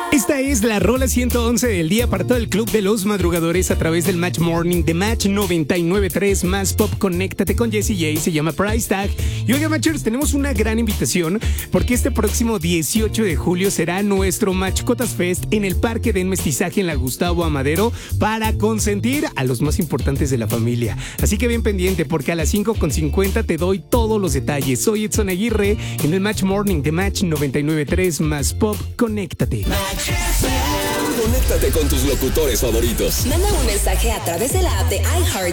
Esta es la rola 111 del día para todo el club de los madrugadores a través del Match Morning de Match 99.3 más Pop. Conéctate con Jessie J, se llama Price Tag. Y oiga, Matchers, tenemos una gran invitación porque este próximo 18 de julio será nuestro Matchcotas Fest en el Parque de Mestizaje en la Gustavo Amadero para consentir a los más importantes de la familia. Así que bien pendiente porque a las 5:50 te doy todos los detalles. Soy Edson Aguirre en el Match Morning de Match 99.3 más Pop. Conéctate. Conéctate con tus locutores favoritos. Manda un mensaje a través de la app de iHeart